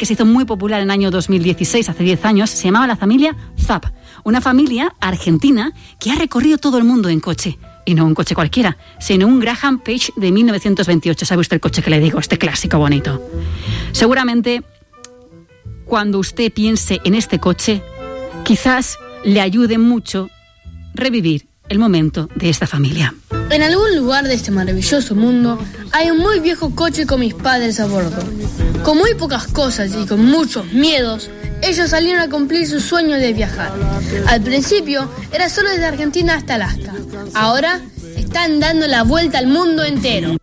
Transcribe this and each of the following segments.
que se hizo muy popular en el año 2016, hace 10 años, se llamaba la familia Zapp. Una familia argentina que ha recorrido todo el mundo en coche. Y no un coche cualquiera, sino un Graham Page de 1928. ¿Sabe usted el coche que le digo? Este clásico bonito. Seguramente, cuando usted piense en este coche, quizás le ayude mucho revivir el momento de esta familia. En algún lugar de este maravilloso mundo hay un muy viejo coche con mis padres a bordo. Con muy pocas cosas y con muchos miedos, ellos salieron a cumplir su sueño de viajar. Al principio era solo desde Argentina hasta Alaska. Ahora están dando la vuelta al mundo entero.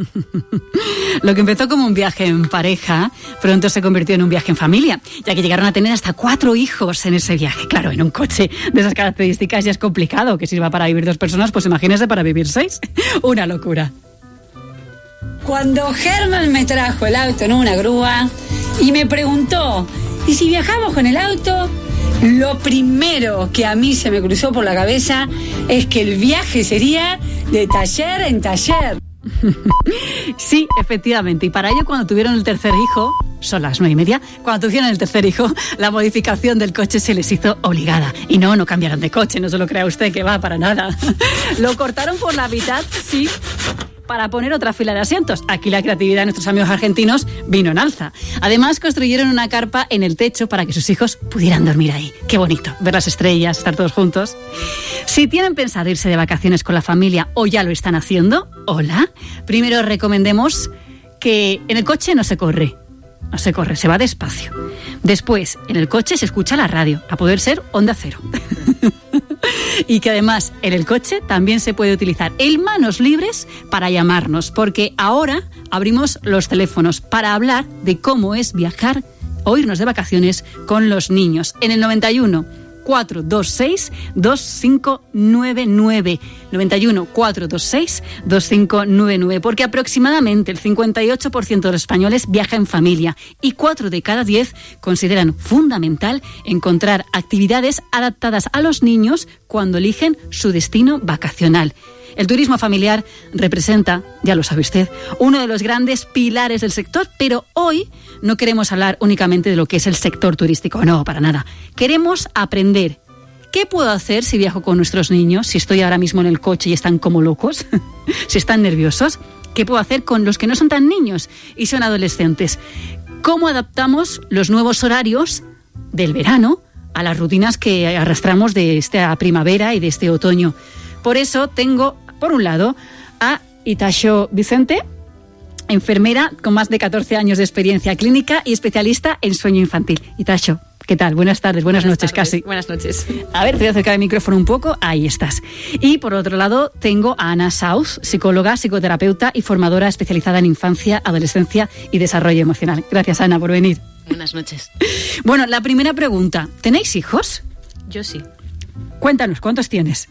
Lo que empezó como un viaje en pareja, pronto se convirtió en un viaje en familia, ya que llegaron a tener hasta 4 hijos en ese viaje. Claro, en un coche de esas características ya es complicado, que sirva para vivir 2 personas, pues imagínese para vivir 6. Una locura. Cuando Germán me trajo el auto en una grúa y me preguntó, ¿y si viajamos con el auto? Lo primero que a mí se me cruzó por la cabeza es que el viaje sería de taller en taller. Sí, efectivamente. Y para ello, cuando tuvieron el tercer hijo, son las 9:30, cuando tuvieron el tercer hijo, la modificación del coche se les hizo obligada. Y no cambiaron de coche, no se lo crea usted que va para nada. Lo cortaron por la mitad, sí, para poner otra fila de asientos. Aquí la creatividad de nuestros amigos argentinos vino en alza. Además, construyeron una carpa en el techo para que sus hijos pudieran dormir ahí. Qué bonito, ver las estrellas, estar todos juntos. Si tienen pensado irse de vacaciones con la familia o ya lo están haciendo, hola. Primero recomendemos que en el coche no se corre, se va despacio. Después, en el coche se escucha la radio, a poder ser Onda Cero. Y que además en el coche también se puede utilizar el manos libres para llamarnos, porque ahora abrimos los teléfonos para hablar de cómo es viajar o irnos de vacaciones con los niños. En el 91 426 2599 91 426 2599, porque aproximadamente el 58% de los españoles viaja en familia y 4 de cada 10 consideran fundamental encontrar actividades adaptadas a los niños cuando eligen su destino vacacional. El turismo familiar representa, ya lo sabe usted, uno de los grandes pilares del sector, pero hoy no queremos hablar únicamente de lo que es el sector turístico, no, para nada. Queremos aprender. ¿Qué puedo hacer si viajo con nuestros niños? Si estoy ahora mismo en el coche y están como locos, si están nerviosos. ¿Qué puedo hacer con los que no son tan niños y son adolescentes? ¿Cómo adaptamos los nuevos horarios del verano a las rutinas que arrastramos de esta primavera y de este otoño? Por eso tengo, por un lado, a Itacho Vicente, enfermera con más de 14 años de experiencia clínica y especialista en sueño infantil. Itacho, ¿qué tal? Buenas tardes, buenas noches casi. Buenas noches. A ver, te voy a acercar el micrófono un poco. Ahí estás. Y por otro lado tengo a Ana South, psicóloga, psicoterapeuta y formadora especializada en infancia, adolescencia y desarrollo emocional. Gracias, Ana, por venir. Buenas noches. Bueno, la primera pregunta. ¿Tenéis hijos? Yo sí. Cuéntanos, ¿cuántos tienes?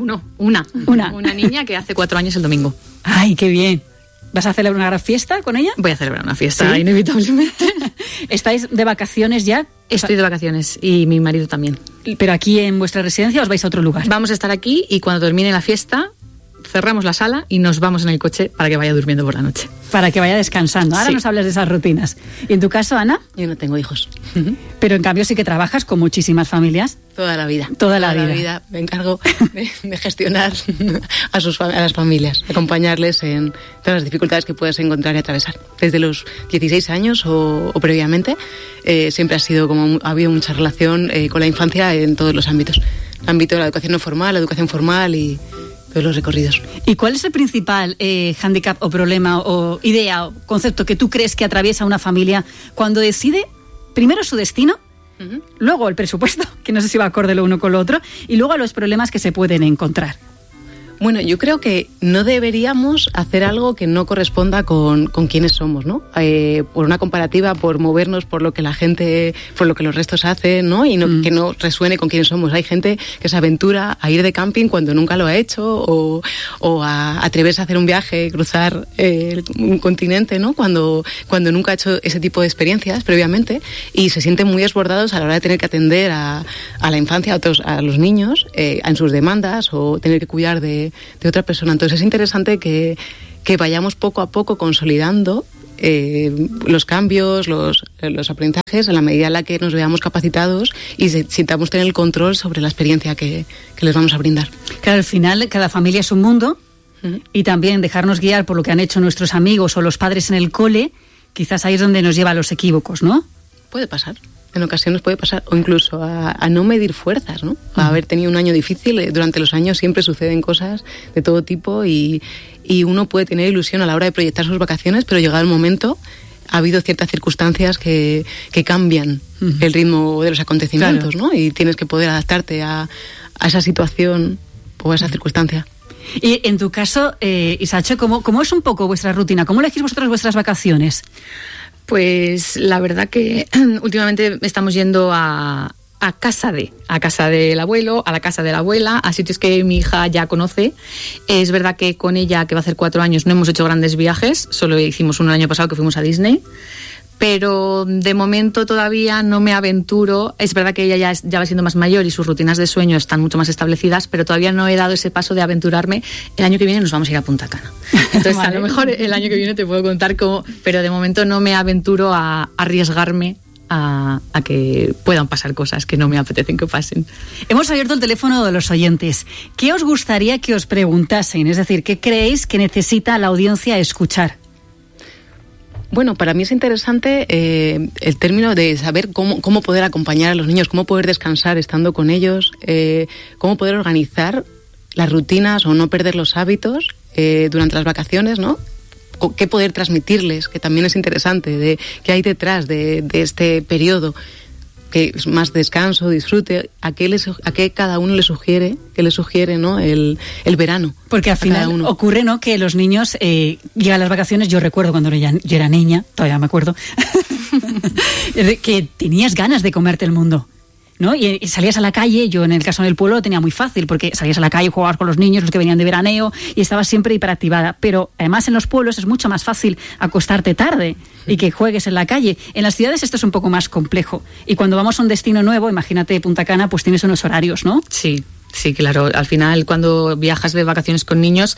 Una niña que hace 4 años el domingo. ¡Ay, qué bien! ¿Vas a celebrar una gran fiesta con ella? Voy a celebrar una fiesta, ¿sí? Inevitablemente. ¿Estáis de vacaciones ya? Estoy de vacaciones y mi marido también. ¿Pero aquí en vuestra residencia os vais a otro lugar? Vamos a estar aquí y cuando termine la fiesta cerramos la sala y nos vamos en el coche para que vaya durmiendo por la noche. Para que vaya descansando. Ahora nos hablas de esas rutinas. ¿Y en tu caso, Ana? Yo no tengo hijos. Pero en cambio sí que trabajas con muchísimas familias. Toda la vida. Toda la vida. Me encargo de gestionar a las familias, acompañarles en todas las dificultades que puedes encontrar y atravesar. Desde los 16 años o previamente, siempre ha habido mucha relación con la infancia en todos los ámbitos. El ámbito de la educación no formal, la educación formal y todos los recorridos. ¿Y cuál es el principal hándicap o problema o idea o concepto que tú crees que atraviesa una familia cuando decide primero su destino, luego el presupuesto, que no sé si va acorde lo uno con lo otro, y luego los problemas que se pueden encontrar? Bueno, yo creo que no deberíamos hacer algo que no corresponda con quienes somos, ¿no? Por una comparativa, por movernos por lo que la gente, por lo que los restos hacen, ¿no? Y que no resuene con quienes somos. Hay gente que se aventura a ir de camping cuando nunca lo ha hecho o a atreverse a hacer un viaje, cruzar un continente, ¿no? Cuando nunca ha hecho ese tipo de experiencias previamente y se sienten muy desbordados a la hora de tener que atender a la infancia, a los niños, en sus demandas o tener que cuidar de otra persona. Entonces es interesante que vayamos poco a poco consolidando los cambios, los aprendizajes, en la medida en la que nos veamos capacitados y sintamos tener el control sobre la experiencia que les vamos a brindar. Claro, al final cada familia es un mundo y también dejarnos guiar por lo que han hecho nuestros amigos o los padres en el cole, quizás ahí es donde nos lleva a los equívocos, ¿no? Puede pasar. En ocasiones puede pasar, o incluso a no medir fuerzas, ¿no? A haber tenido un año difícil. Durante los años siempre suceden cosas de todo tipo y uno puede tener ilusión a la hora de proyectar sus vacaciones, pero llegado el momento ha habido ciertas circunstancias que cambian el ritmo de los acontecimientos, claro, ¿no? Y tienes que poder adaptarte a esa situación o a esa circunstancia. Y en tu caso, Isacho, ¿cómo es un poco vuestra rutina? ¿Cómo elegís vosotros vuestras vacaciones? Pues la verdad que últimamente estamos yendo a casa del abuelo, a la casa de la abuela, a sitios que mi hija ya conoce. Es verdad que con ella, que va a hacer 4 años, no hemos hecho grandes viajes, solo hicimos uno el año pasado que fuimos a Disney, pero de momento todavía no me aventuro. Es verdad que ella ya va siendo más mayor y sus rutinas de sueño están mucho más establecidas, pero todavía no he dado ese paso de aventurarme. El año que viene nos vamos a ir a Punta Cana. Entonces, vale, a lo mejor el año que viene te puedo contar cómo, pero de momento no me aventuro a arriesgarme a que puedan pasar cosas que no me apetecen que pasen. Hemos abierto el teléfono de los oyentes. ¿Qué os gustaría que os preguntasen? Es decir, ¿qué creéis que necesita la audiencia escuchar? Bueno, para mí es interesante el término de saber cómo poder acompañar a los niños, cómo poder descansar estando con ellos, cómo poder organizar las rutinas o no perder los hábitos durante las vacaciones, ¿no? Qué poder transmitirles, que también es interesante, de qué hay detrás de este periodo, que es más descanso, disfrute, a qué cada uno le sugiere, ¿no? El verano. Porque al final ocurre, ¿no?, que los niños llegan las vacaciones. Yo recuerdo cuando yo era niña, todavía me acuerdo, que tenías ganas de comerte el mundo, ¿no? Y salías a la calle. Yo, en el caso del pueblo, lo tenía muy fácil, porque salías a la calle, jugabas con los niños, los que venían de veraneo, y estabas siempre hiperactivada. Pero además en los pueblos es mucho más fácil acostarte tarde y que juegues en la calle. En las ciudades esto es un poco más complejo. Y cuando vamos a un destino nuevo, imagínate Punta Cana, pues tienes unos horarios, ¿no? Sí, claro. Al final, cuando viajas de vacaciones con niños,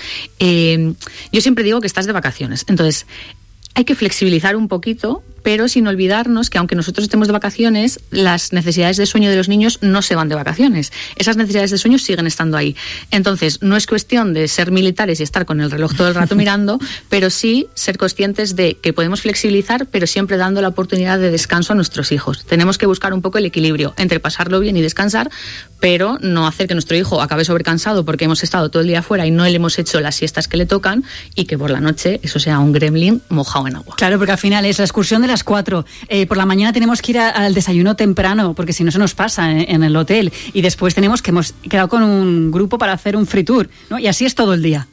yo siempre digo que estás de vacaciones. Entonces, hay que flexibilizar un poquito, pero sin olvidarnos que aunque nosotros estemos de vacaciones, las necesidades de sueño de los niños no se van de vacaciones. Esas necesidades de sueño siguen estando ahí. Entonces, no es cuestión de ser militares y estar con el reloj todo el rato mirando, pero sí ser conscientes de que podemos flexibilizar, pero siempre dando la oportunidad de descanso a nuestros hijos. Tenemos que buscar un poco el equilibrio entre pasarlo bien y descansar, pero no hacer que nuestro hijo acabe sobrecansado porque hemos estado todo el día fuera y no le hemos hecho las siestas que le tocan, y que por la noche eso sea un gremlin mojado en agua. Claro, porque al final es la excursión de las 4. Por la mañana tenemos que ir al desayuno temprano, porque si no se nos pasa en el hotel. Y después hemos quedado con un grupo para hacer un free tour, ¿no? Y así es todo el día.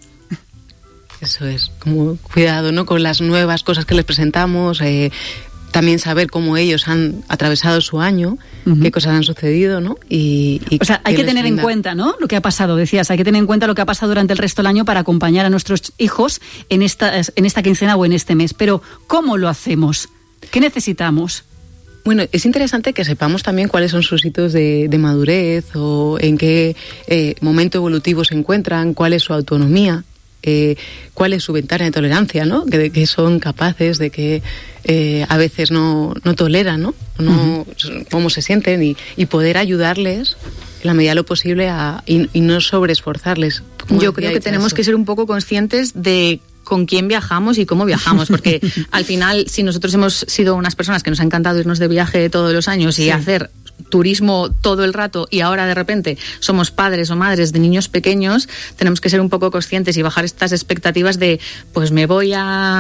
Eso es, como cuidado, ¿no?, con las nuevas cosas que les presentamos, también saber cómo ellos han atravesado su año, qué cosas han sucedido, ¿no? Y o sea, hay que tener en cuenta, ¿no?, lo que ha pasado, decías, hay que tener en cuenta lo que ha pasado durante el resto del año para acompañar a nuestros hijos en esta quincena o en este mes. Pero, ¿cómo lo hacemos? ¿Qué necesitamos? Bueno, es interesante que sepamos también cuáles son sus hitos de madurez, o en qué momento evolutivo se encuentran, cuál es su autonomía, cuál es su ventana de tolerancia, ¿no? Que son capaces, de que a veces no toleran, ¿no? Cómo se sienten, y poder ayudarles en la medida de lo posible y no sobreesforzarles. Yo creo que tenemos que ser un poco conscientes de con quién viajamos y cómo viajamos, porque al final, si nosotros hemos sido unas personas que nos ha encantado irnos de viaje todos los años y hacer turismo todo el rato, y ahora de repente somos padres o madres de niños pequeños, tenemos que ser un poco conscientes y bajar estas expectativas de, pues me voy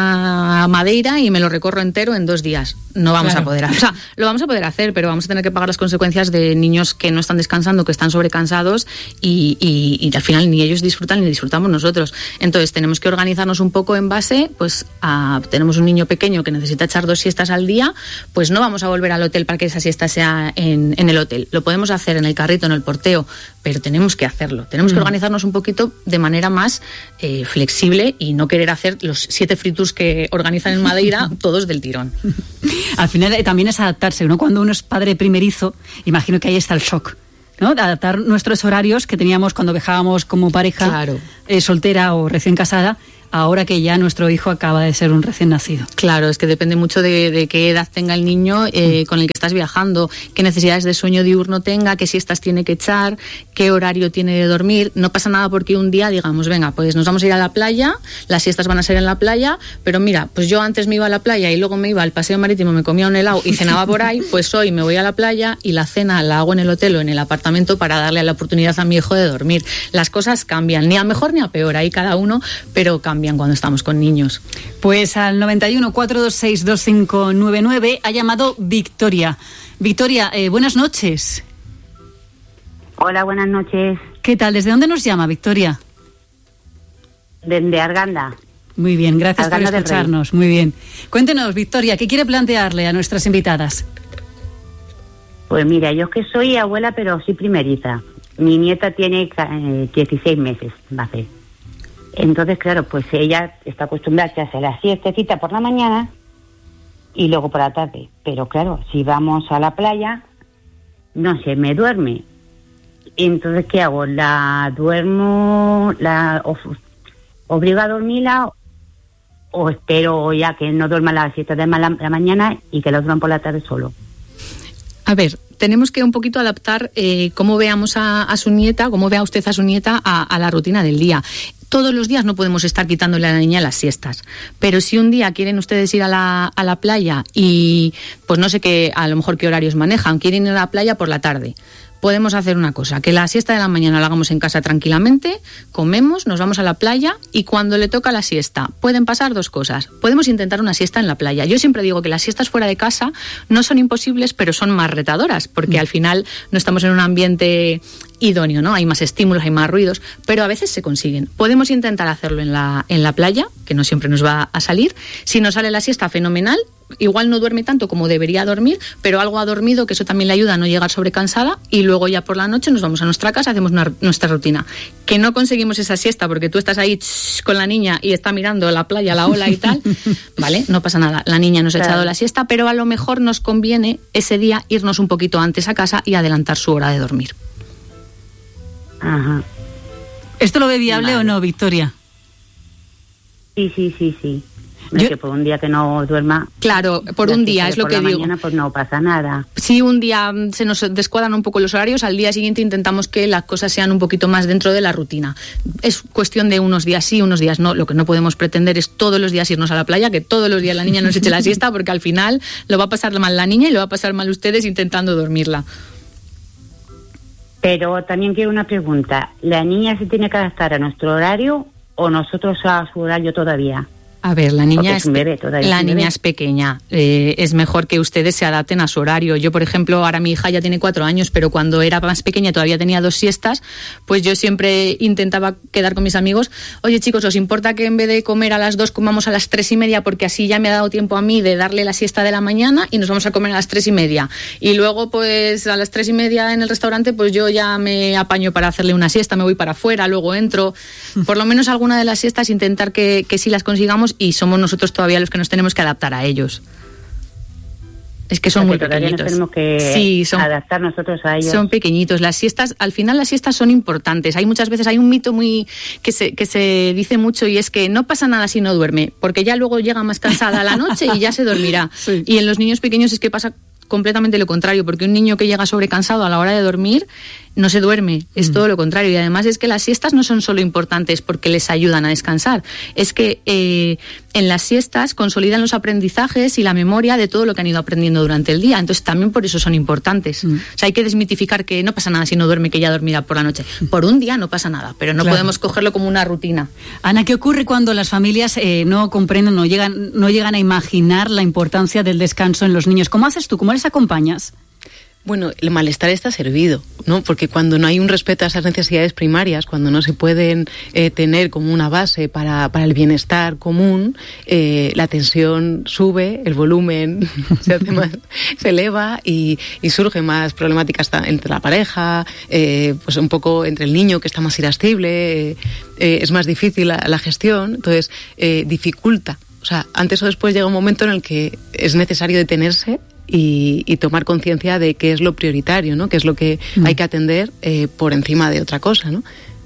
a Madeira y me lo recorro entero en 2 días. No vamos a poder hacer. O sea, lo vamos a poder hacer, pero vamos a tener que pagar las consecuencias de niños que no están descansando, que están sobrecansados, y al final ni ellos disfrutan ni disfrutamos nosotros. Entonces tenemos que organizarnos un poco en base, pues tenemos un niño pequeño que necesita echar 2 siestas al día, pues no vamos a volver al hotel para que esa siesta sea en el hotel. Lo podemos hacer en el carrito, en el porteo, pero tenemos que hacerlo. Tenemos que organizarnos un poquito de manera más flexible y no querer hacer los 7 free tours que organizan en Madeira todos del tirón. Al final también es adaptarse, ¿no? Cuando uno es padre primerizo, imagino que ahí está el shock, ¿no? De adaptar nuestros horarios que teníamos cuando viajábamos como pareja, soltera o recién casada, ahora que ya nuestro hijo acaba de ser un recién nacido. Claro, es que depende mucho de qué edad tenga el niño con el que estás viajando, qué necesidades de sueño diurno tenga, qué siestas tiene que echar, qué horario tiene de dormir. No pasa nada porque un día digamos, venga, pues nos vamos a ir a la playa, las siestas van a ser en la playa, pero mira, pues yo antes me iba a la playa y luego me iba al paseo marítimo, me comía un helado y cenaba por ahí, pues hoy me voy a la playa y la cena la hago en el hotel o en el apartamento para darle la oportunidad a mi hijo de dormir. Las cosas cambian, ni a mejor ni a peor, ahí cada uno, pero cambian cuando estamos con niños. Pues al 91 426 2599 ha llamado Victoria. Victoria, buenas noches. Hola, buenas noches. ¿Qué tal? ¿Desde dónde nos llama, Victoria? Desde Arganda. Muy bien, gracias Arganda por escucharnos. Muy bien. Cuéntenos, Victoria, ¿qué quiere plantearle a nuestras invitadas? Pues mira, yo es que soy abuela, pero sí primeriza. Mi nieta tiene 16 meses, va a ser. Entonces, claro, pues ella está acostumbrada a hacer la siestecita por la mañana y luego por la tarde. Pero claro, si vamos a la playa, no sé, me duerme. Entonces, ¿qué hago? ¿La duermo, obligo a dormirla o espero ya que no duerma la siesta de la mañana y que la duerman por la tarde solo? A ver, tenemos que un poquito adaptar cómo veamos a su nieta, cómo vea usted a su nieta a la rutina del día. Todos los días no podemos estar quitándole a la niña las siestas, pero si un día quieren ustedes ir a la playa y pues no sé qué, a lo mejor qué horarios manejan, quieren ir a la playa por la tarde, podemos hacer una cosa, que la siesta de la mañana la hagamos en casa tranquilamente, comemos, nos vamos a la playa y cuando le toca la siesta pueden pasar dos cosas. Podemos intentar una siesta en la playa. Yo siempre digo que las siestas fuera de casa no son imposibles, pero son más retadoras, porque al final no estamos en un ambiente idóneo, ¿no? Hay más estímulos, hay más ruidos, pero a veces se consiguen. Podemos intentar hacerlo en la playa, que no siempre nos va a salir. Si nos sale la siesta, fenomenal. Igual no duerme tanto como debería dormir, pero algo ha dormido, que eso también le ayuda a no llegar sobrecansada, y luego ya por la noche nos vamos a nuestra casa, hacemos nuestra rutina. Que no conseguimos esa siesta porque tú estás ahí con la niña y está mirando la playa, la ola y tal, vale, no pasa nada, la niña nos ha echado la siesta, pero a lo mejor nos conviene ese día irnos un poquito antes a casa y adelantar su hora de dormir. Ajá. ¿Esto lo ve viable o no, Victoria? Sí. Que por un día que no duerma. Claro, por un día, es lo que digo. Por la mañana pues no pasa nada. Si un día se nos descuadran un poco los horarios, al día siguiente intentamos que las cosas sean un poquito más dentro de la rutina. Es cuestión de unos días sí, unos días no. Lo que no podemos pretender es todos los días irnos a la playa, que todos los días la niña nos eche la siesta, porque al final lo va a pasar mal la niña y lo va a pasar mal ustedes intentando dormirla. Pero también quiero una pregunta. ¿La niña se tiene que adaptar a nuestro horario o nosotros a su horario todavía? A ver, la niña es pequeña. Es mejor que ustedes se adapten a su horario. Yo, por ejemplo, ahora mi hija ya tiene 4 años, pero cuando era más pequeña todavía tenía 2 siestas, pues yo siempre intentaba quedar con mis amigos. Oye, chicos, ¿os importa que en vez de comer a las 2 comamos a las 3:30? Porque así ya me ha dado tiempo a mí de darle la siesta de la mañana y nos vamos a comer a las 3:30. Y luego, pues a las 3:30 en el restaurante, pues yo ya me apaño para hacerle una siesta, me voy para afuera, luego entro. Por lo menos alguna de las siestas intentar que sí las consigamos, y somos nosotros todavía los que nos tenemos que adaptar a ellos. Es que son muy pequeñitos. Nos tenemos que adaptar nosotros a ellos. Son pequeñitos. Las siestas, al final las siestas son importantes. Hay muchas veces, hay un mito muy que se dice mucho, y es que no pasa nada si no duerme, porque ya luego llega más cansada a la noche y ya se dormirá. Sí. Y en los niños pequeños es que pasa completamente lo contrario, porque un niño que llega sobrecansado a la hora de dormir no se duerme, es todo lo contrario. Y además es que las siestas no son solo importantes porque les ayudan a descansar, es que en las siestas consolidan los aprendizajes y la memoria de todo lo que han ido aprendiendo durante el día, entonces también por eso son importantes. O sea, hay que desmitificar que no pasa nada si no duerme, que ya dormirá por la noche. Por un día no pasa nada, pero no podemos cogerlo como una rutina. Ana, ¿qué ocurre cuando las familias no comprenden, no llegan a imaginar la importancia del descanso en los niños? ¿Cómo haces tú? ¿Cómo les acompañas? Bueno, el malestar está servido, ¿no? Porque cuando no hay un respeto a esas necesidades primarias, cuando no se pueden tener como una base para el bienestar común, la tensión sube, el volumen se eleva y surgen más problemáticas entre la pareja, pues un poco entre el niño, que está más irascible, es más difícil la gestión, entonces dificulta. O sea, antes o después llega un momento en el que es necesario detenerse y tomar conciencia de qué es lo prioritario, ¿no? Qué es lo que hay que atender por encima de otra cosa, ¿no?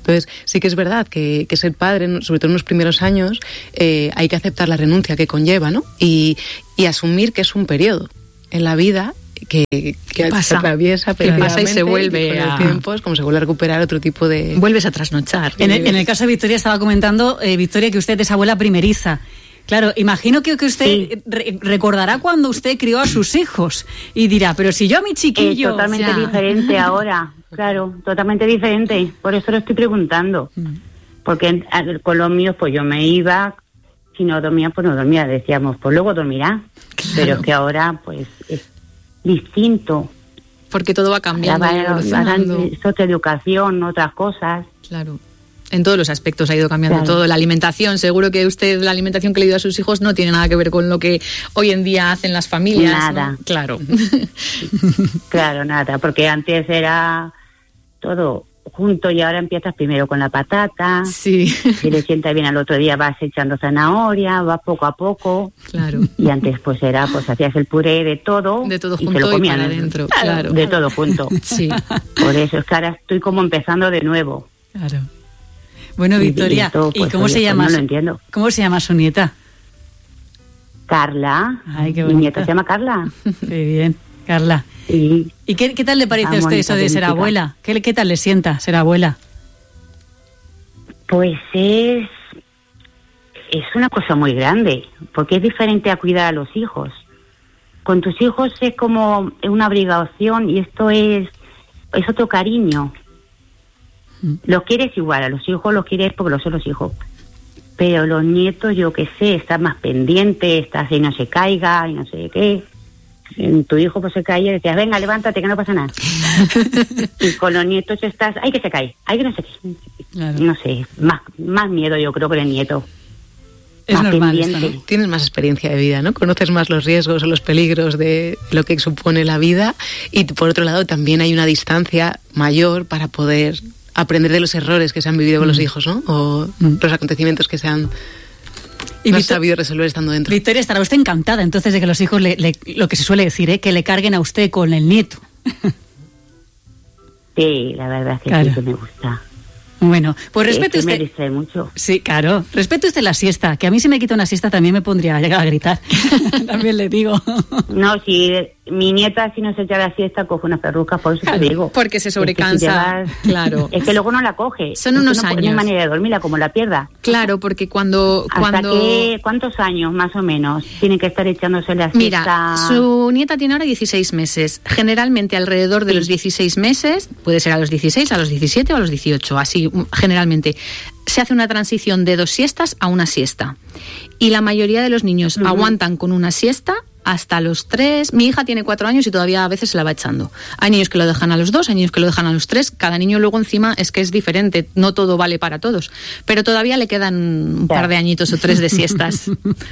Entonces, sí que es verdad que ser padre, sobre todo en los primeros años, hay que aceptar la renuncia que conlleva, ¿no? Y asumir que es un periodo en la vida que pasa, atraviesa, que pasa y se vuelve y con el tiempo es como se vuelve a recuperar otro tipo de... Vuelves a trasnochar. En el caso de Victoria, estaba comentando, Victoria, que usted es abuela primeriza. Claro, imagino que usted recordará cuando usted crió a sus hijos y dirá, pero si yo a mi chiquillo... Es totalmente diferente ahora, claro, totalmente diferente. Por eso lo estoy preguntando. Porque con los míos, pues yo me iba, si no dormía, pues no dormía. Decíamos, pues luego dormirá. Claro. Pero es que ahora, pues, es distinto. Porque todo va cambiando y evolucionando. Es otra educación, otras cosas. Claro. En todos los aspectos ha ido cambiando todo. La alimentación, seguro que usted, la alimentación que le dio a sus hijos no tiene nada que ver con lo que hoy en día hacen las familias. Nada. ¿No? Claro. Claro, nada, porque antes era todo junto y ahora empiezas primero con la patata. Sí. Si le sienta bien al otro día vas echando zanahoria, vas poco a poco. Claro. Y antes pues hacías el puré de todo junto y se lo comían y para adentro. Claro. De todo junto. Sí. Por eso es que ahora estoy como empezando de nuevo. Claro. Bueno, Victoria, ¿y cómo se llama? No lo entiendo. ¿Cómo se llama su nieta? Carla. Ay, qué bonita. Mi nieta se llama Carla. Qué bien, Carla. Sí. ¿Y qué tal le parece a usted eso de ser abuela? ¿Qué tal le sienta ser abuela? Pues es una cosa muy grande, porque es diferente a cuidar a los hijos. Con tus hijos es como una obligación y esto es otro cariño. Los quieres igual, a los hijos los quieres porque son los hijos. Pero los nietos, yo qué sé, estás más pendiente, estás y no se caiga y no sé qué. En tu hijo pues se caía y decías, venga, levántate que no pasa nada. Y con los nietos estás, ay que se cae, ay que no sé qué. Claro. No sé, más miedo yo creo que el nieto. Es más normal pendiente. esto, ¿no? Tienes más experiencia de vida, ¿no? Conoces más los riesgos o los peligros de lo que supone la vida y por otro lado también hay una distancia mayor para poder aprender de los errores que se han vivido con los hijos, ¿no? O los acontecimientos que se han sabido resolver estando dentro. Victoria, estará usted encantada entonces de que los hijos, lo que se suele decir, que le carguen a usted con el nieto. Sí, la verdad es que claro. Sí que me gusta. Bueno, pues respete usted. Me distrae mucho. Sí, claro. Respete usted la siesta, que a mí si me quita una siesta también me pondría a gritar. También le digo. No, si mi nieta si no se echa la siesta coge unas perrucas, por eso claro, te digo. Porque se sobrecansa. Es que claro. Es que luego no la coge. Son unos años. No hay manera de dormirla, como la pierda. Claro, porque cuando... ¿Cuántos años más o menos tiene que estar echándose la siesta? Mira, su nieta tiene ahora 16 meses. Generalmente alrededor de los 16 meses, puede ser a los 16, a los 17 o a los 18, así generalmente. Se hace una transición de 2 siestas a una siesta. Y la mayoría de los niños aguantan con una siesta hasta los 3. Mi hija tiene 4 años y todavía a veces se la va echando. Hay niños que lo dejan a los 2, hay niños que lo dejan a los 3. Cada niño luego encima es que es diferente. No todo vale para todos. Pero todavía le quedan un par de añitos o 3 de siestas.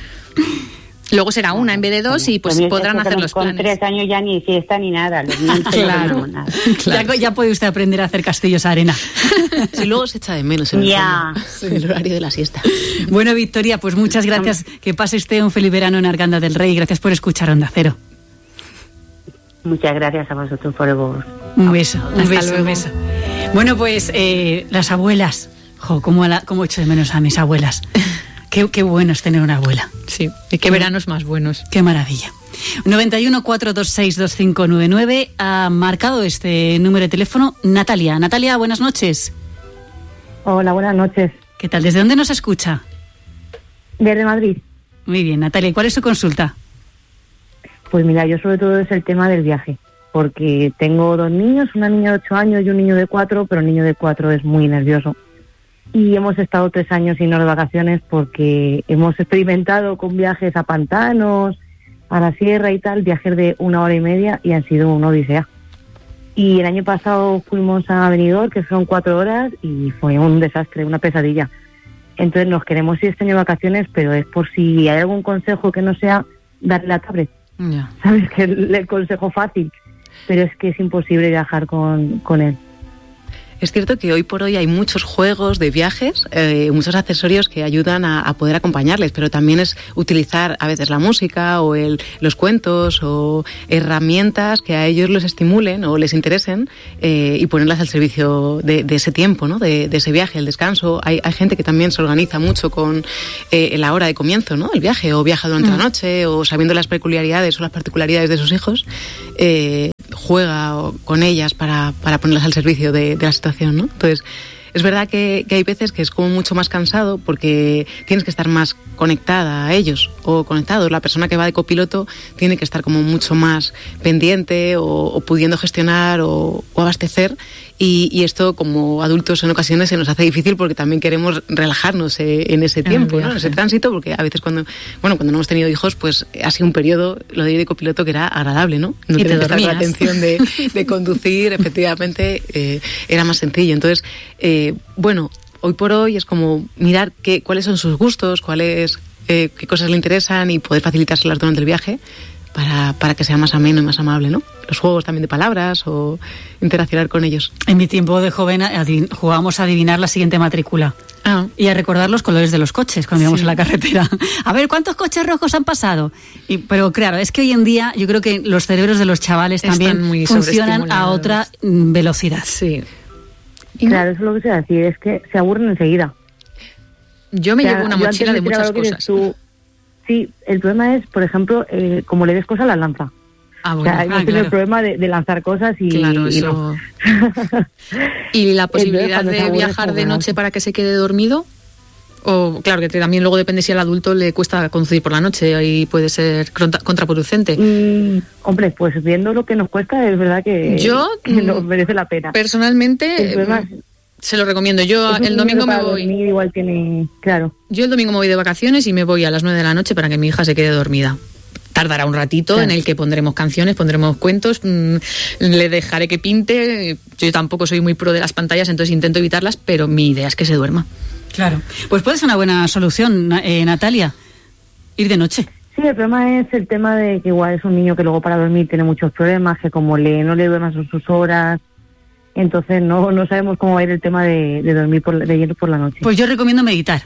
Luego será una en vez de 2 y pues podrán hacer los planes. Con 3 años ya ni siesta ni nada. Los niños claro. Nada. Claro. Ya puede usted aprender a hacer castillos a arena. Si luego se echa de menos en el horario de la siesta. Bueno, Victoria, pues muchas gracias. Que pase usted un feliz verano en Arganda del Rey. Gracias por escuchar Onda Cero. Muchas gracias a vosotros por el voz. Un beso, un beso. Bueno, pues las abuelas. Cómo echo de menos a mis abuelas. Qué bueno es tener una abuela. Sí, y qué veranos más buenos. Qué maravilla. 91 426 2599 ha marcado este número de teléfono Natalia. Natalia, buenas noches. Hola, buenas noches. ¿Qué tal? ¿Desde dónde nos escucha? Desde Madrid. Muy bien, Natalia. ¿Cuál es su consulta? Pues mira, yo sobre todo es el tema del viaje, porque tengo 2 niños, una niña de 8 años y un niño de 4, pero el niño de 4 es muy nervioso. Y hemos estado 3 años sin ir de vacaciones porque hemos experimentado con viajes a pantanos, a la sierra y tal, viajes de 1 hora y media y han sido una odisea. Y el año pasado fuimos a Benidorm, que son 4 horas, y fue un desastre, una pesadilla. Entonces nos queremos ir este año de vacaciones, pero es por si hay algún consejo que no sea darle la tablet. Yeah. Sabes que el consejo fácil, pero es que es imposible viajar con él. Es cierto que hoy por hoy hay muchos juegos de viajes, muchos accesorios que ayudan a poder acompañarles, pero también es utilizar a veces la música o los cuentos o herramientas que a ellos les estimulen o les interesen y ponerlas al servicio de ese tiempo, ¿no? De ese viaje, el descanso. Hay gente que también se organiza mucho con la hora de comienzo, ¿no? El viaje, o viaja durante la noche, o sabiendo las peculiaridades o las particularidades de sus hijos, juega con ellas para ponerlas al servicio de la situación, ¿no? Entonces, es verdad que hay veces que es como mucho más cansado porque tienes que estar más conectada a ellos o conectados. La persona que va de copiloto tiene que estar como mucho más pendiente o pudiendo gestionar o abastecer, y esto como adultos en ocasiones se nos hace difícil porque también queremos relajarnos en ese tiempo, ¿no? En ese tránsito, porque a veces cuando no hemos tenido hijos, pues ha sido un periodo, lo de ir de copiloto, que era agradable, ¿no? No tener que estar con la atención de conducir, efectivamente, era más sencillo. Entonces, hoy por hoy es como mirar cuáles son sus gustos, qué cosas le interesan y poder facilitárselas durante el viaje para que sea más ameno y más amable, ¿no? Los juegos también de palabras o interaccionar con ellos. En mi tiempo de joven jugábamos a adivinar la siguiente matrícula y a recordar los colores de los coches cuando íbamos en la carretera. A ver, ¿cuántos coches rojos han pasado? Pero claro, es que hoy en día yo creo que los cerebros de los chavales también funcionan a otra velocidad. Sí. Claro, eso es lo que se va a decir, es que se aburren enseguida. Yo me llevo una mochila de muchas cosas. Sí, el problema es, por ejemplo, como le des cosas, las lanza. Ah, bueno. O sea, yo tengo el problema de lanzar cosas y... Claro, y eso... no. ¿Y la posibilidad de viajar de noche para que se quede dormido? O, claro, que también luego depende si al adulto le cuesta conducir por la noche, ahí puede ser contraproducente. Hombre, pues viendo lo que nos cuesta, es verdad que nos merece la pena. Personalmente... Se lo recomiendo. Yo el domingo me voy. Igual tiene, claro. Yo el domingo me voy de vacaciones y me voy a las 9 de la noche para que mi hija se quede dormida. Tardará un ratito en el que pondremos canciones, pondremos cuentos, le dejaré que pinte. Yo tampoco soy muy pro de las pantallas, entonces intento evitarlas, pero mi idea es que se duerma. Claro. Pues puede ser una buena solución, Natalia, ir de noche. Sí, el problema es el tema de que igual es un niño que luego para dormir tiene muchos problemas, que como no le duerman sus horas. Entonces no sabemos cómo va a ir el tema de dormir de lleno por la noche. Pues yo recomiendo meditar.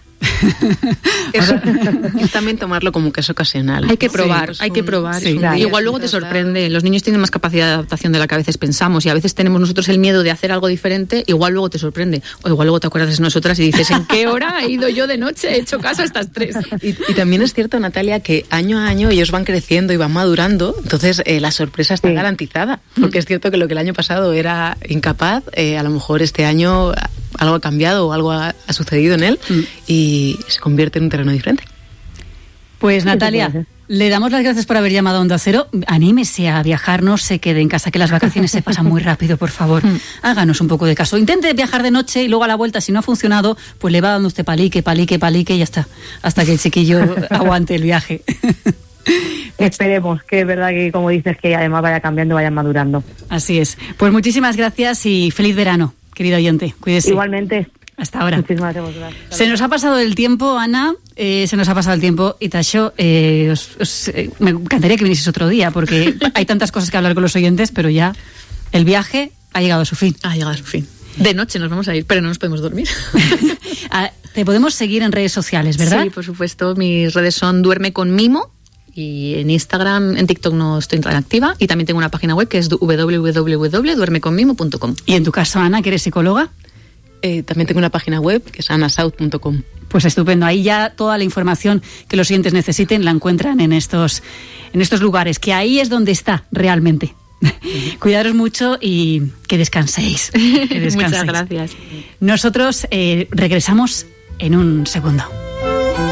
Es también tomarlo como que es ocasional. Hay que probar, hay que probar. Sí, claro. Igual luego te sorprende. Los niños tienen más capacidad de adaptación de la que a veces pensamos, y a veces tenemos nosotros el miedo de hacer algo diferente, igual luego te sorprende. O igual luego te acuerdas de nosotras y dices, ¿en qué hora he ido yo de noche? He hecho caso a estas 3. Y también es cierto, Natalia, que año a año ellos van creciendo y van madurando, entonces la sorpresa está garantizada. Porque es cierto que lo que el año pasado era incapaz, a lo mejor este año algo ha cambiado o algo ha sucedido en él y se convierte en un terreno diferente. Pues Natalia, le damos las gracias por haber llamado a Onda Cero. Anímese a viajar, no se quede en casa, que las vacaciones se pasan muy rápido, por favor. Háganos un poco de caso. Intente viajar de noche y luego a la vuelta, si no ha funcionado, pues le va dando usted palique y ya está. Hasta que el chiquillo aguante el viaje. Esperemos, que es verdad que, como dices, que además vaya cambiando, vaya madurando. Así es. Pues muchísimas gracias y feliz verano, querido oyente. Cuídese. Igualmente. Hasta ahora. Muchísimas gracias. Se nos ha pasado el tiempo, Ana, se nos ha pasado el tiempo, y Tasho, me encantaría que vinieses otro día, porque hay tantas cosas que hablar con los oyentes, pero ya el viaje ha llegado a su fin. Ha llegado a su fin. De noche nos vamos a ir, pero no nos podemos dormir. Te podemos seguir en redes sociales, ¿verdad? Sí, por supuesto. Mis redes son Duerme con Mimo. Y en Instagram, en TikTok no estoy tan activa. Y también tengo una página web que es www.duermeconmimo.com. Y en tu caso, Ana, que eres psicóloga, también tengo una página web que es anasouth.com. Pues estupendo. Ahí ya toda la información que los oyentes necesiten la encuentran en estos lugares, que ahí es donde está realmente. Cuidaros mucho y que descanséis. Muchas gracias. Nosotros regresamos en un segundo.